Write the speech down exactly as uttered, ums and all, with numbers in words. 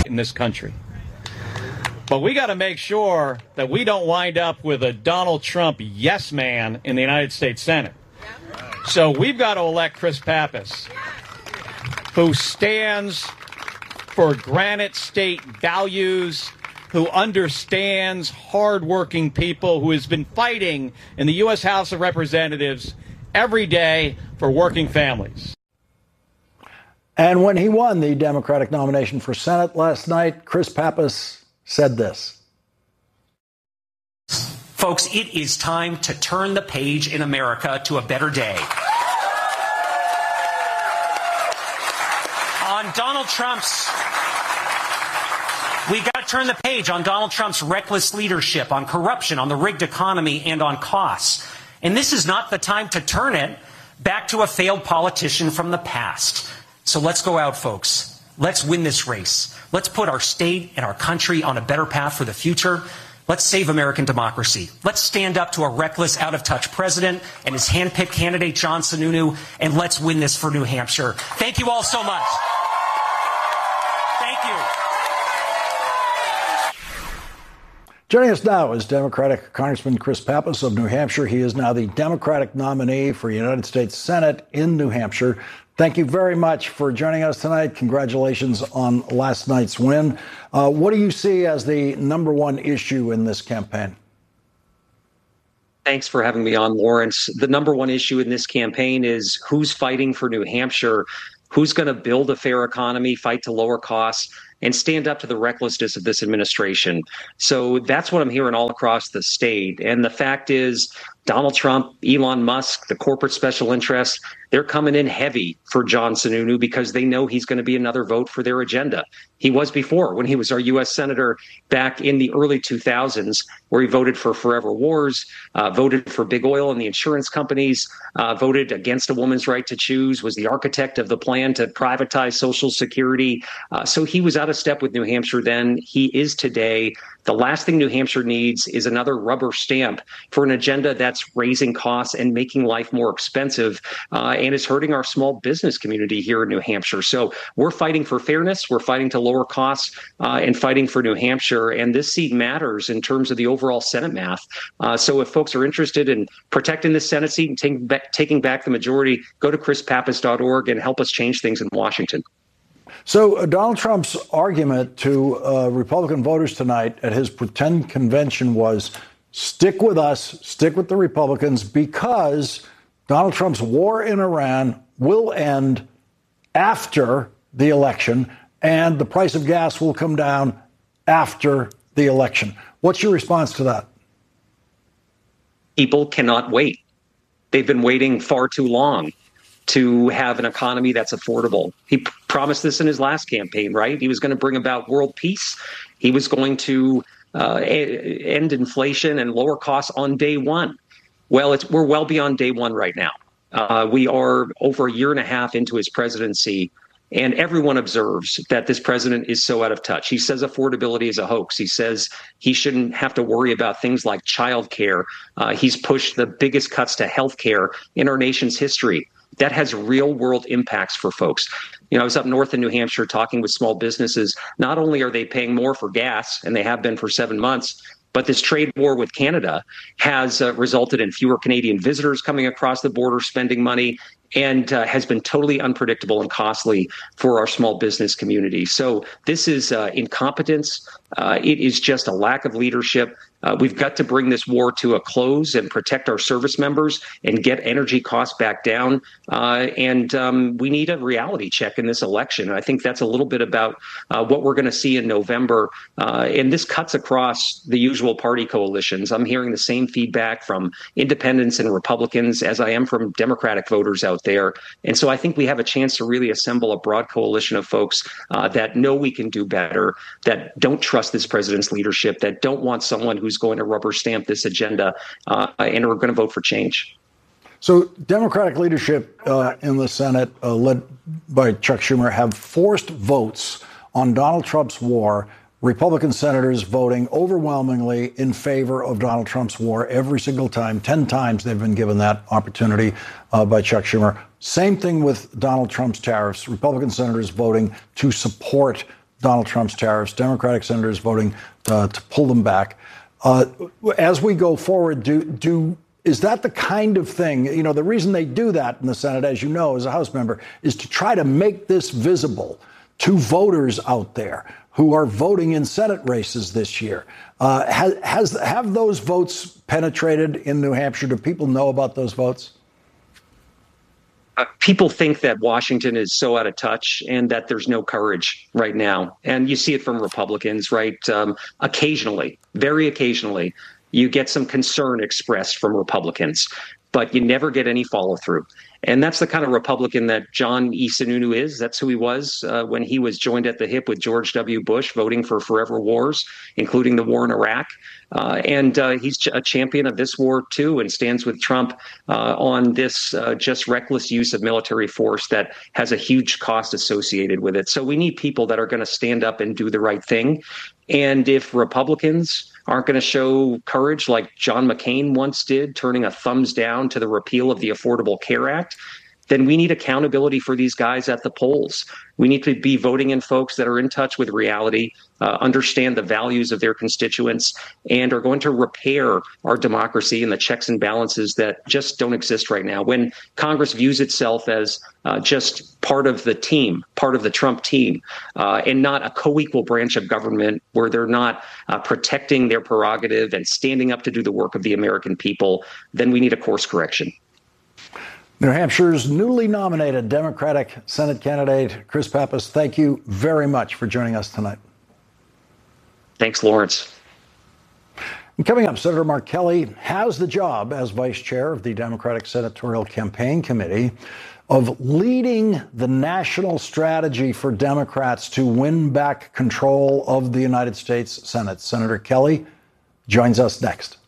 in this country. But we got to make sure that we don't wind up with a Donald Trump yes man in the United States Senate. So we've got to elect Chris Pappas, who stands for Granite State values, who understands hardworking people, who has been fighting in the U S House of Representatives every day for working families. And when he won the Democratic nomination for Senate last night, Chris Pappas said this. Folks, it is time to turn the page in America to a better day. On Donald Trump's, we got to turn the page on Donald Trump's reckless leadership, on corruption, on the rigged economy, and on costs. And this is not the time to turn it back to a failed politician from the past. So let's go out, folks. Let's win this race. Let's put our state and our country on a better path for the future. Let's save American democracy. Let's stand up to a reckless, out-of-touch president and his hand-picked candidate, John Sununu, and let's win this for New Hampshire. Thank you all so much. Thank you. Joining us now is Democratic Congressman Chris Pappas of New Hampshire. He is now the Democratic nominee for United States Senate in New Hampshire. Thank you very much for joining us tonight. Congratulations on last night's win. Uh, what do you see as the number one issue in this campaign? Thanks for having me on, Lawrence. The number one issue in this campaign is who's fighting for New Hampshire, who's going to build a fair economy, fight to lower costs, and stand up to the recklessness of this administration. So that's what I'm hearing all across the state. And the fact is, Donald Trump, Elon Musk, the corporate special interests, they're coming in heavy for John Sununu because they know he's going to be another vote for their agenda. He was before when he was our U S senator back in the early two thousands, where he voted for forever wars, uh, voted for big oil and the insurance companies, uh, voted against a woman's right to choose, was the architect of the plan to privatize Social Security. Uh, so he was out of step with New Hampshire then. He is today. The last thing New Hampshire needs is another rubber stamp for an agenda that's raising costs and making life more expensive, uh, and is hurting our small business community here in New Hampshire. So we're fighting for fairness. We're fighting to lower costs uh, and fighting for New Hampshire. And this seat matters in terms of the overall Senate math. Uh, so if folks are interested in protecting this Senate seat and taking back, taking back the majority, go to chris pappas dot org and help us change things in Washington. So uh, Donald Trump's argument to uh, Republican voters tonight at his pretend convention was, stick with us, stick with the Republicans, because Donald Trump's war in Iran will end after the election, and the price of gas will come down after the election. What's your response to that? People cannot wait. They've been waiting far too long to have an economy that's affordable. He p- promised this in his last campaign, right? He was going to bring about world peace. He was going to uh, a- end inflation and lower costs on day one. Well, it's, we're well beyond day one right now. Uh, we are over a year and a half into his presidency, and everyone observes that this president is so out of touch. He says affordability is a hoax. He says he shouldn't have to worry about things like child care. Uh, he's pushed the biggest cuts to health care in our nation's history. That has real world impacts for folks. You know, I was up north in New Hampshire talking with small businesses. Not only are they paying more for gas, and they have been for seven months, but this trade war with Canada has uh, resulted in fewer Canadian visitors coming across the border, spending money, and uh, has been totally unpredictable and costly for our small business community. So this is uh, incompetence. Uh, it is just a lack of leadership. Uh, we've got to bring this war to a close and protect our service members and get energy costs back down. Uh, and um, we need a reality check in this election. I think that's a little bit about uh, what we're going to see in November. Uh, and this cuts across the usual party coalitions. I'm hearing the same feedback from independents and Republicans as I am from Democratic voters out there. And so I think we have a chance to really assemble a broad coalition of folks uh, that know we can do better, that don't trust this president's leadership, that don't want someone who's going to rubber stamp this agenda, uh, and are going to vote for change. So Democratic leadership uh, in the Senate, uh, led by Chuck Schumer, have forced votes on Donald Trump's war. Republican senators voting overwhelmingly in favor of Donald Trump's war every single time. Ten times they've been given that opportunity uh, by Chuck Schumer. Same thing with Donald Trump's tariffs. Republican senators voting to support Donald Trump's tariffs, Democratic senators voting uh, to pull them back. Uh, as we go forward, do do is that the kind of thing, you know, the reason they do that in the Senate, as you know, as a House member, is to try to make this visible to voters out there who are voting in Senate races this year. Uh, has, has have those votes penetrated in New Hampshire? Do people know about those votes? Uh, people think that Washington is so out of touch and that there's no courage right now. And you see it from Republicans, right? Um, occasionally, very occasionally, you get some concern expressed from Republicans, but you never get any follow through. And that's the kind of Republican that John E. Sununu is. That's who he was uh, when he was joined at the hip with George W. Bush, voting for forever wars, including the war in Iraq. Uh, and uh, he's a champion of this war, too, and stands with Trump uh, on this uh, just reckless use of military force that has a huge cost associated with it. So we need people that are going to stand up and do the right thing. And if Republicans aren't going to show courage like John McCain once did, turning a thumbs down to the repeal of the Affordable Care Act, then we need accountability for these guys at the polls. We need to be voting in folks that are in touch with reality, uh, understand the values of their constituents, and are going to repair our democracy and the checks and balances that just don't exist right now. When Congress views itself as uh, just part of the team, part of the Trump team, uh, and not a co-equal branch of government where they're not uh, protecting their prerogative and standing up to do the work of the American people, then we need a course correction. New Hampshire's newly nominated Democratic Senate candidate, Chris Pappas, thank you very much for joining us tonight. Thanks, Lawrence. And coming up, Senator Mark Kelly has the job as vice chair of the Democratic Senatorial Campaign Committee of leading the national strategy for Democrats to win back control of the United States Senate. Senator Kelly joins us next.